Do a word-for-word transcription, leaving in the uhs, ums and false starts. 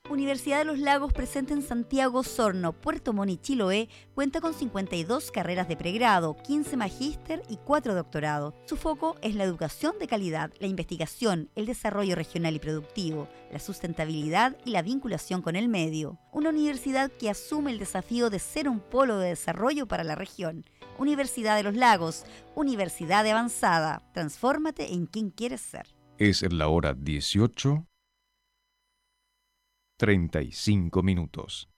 Universidad de los Lagos, presente en Santiago, Osorno, Puerto Montt y Chiloé, cuenta con cincuenta y dos carreras de pregrado, quince magíster y cuatro doctorados. Su foco es la educación de calidad, la investigación, el desarrollo regional y productivo, la sustentabilidad y la vinculación con el medio. Una universidad que asume el desafío de ser un polo de desarrollo para la región. Universidad de los Lagos, universidad de avanzada. Transfórmate en quien quieres ser. Es la hora dieciocho, treinta y cinco minutos.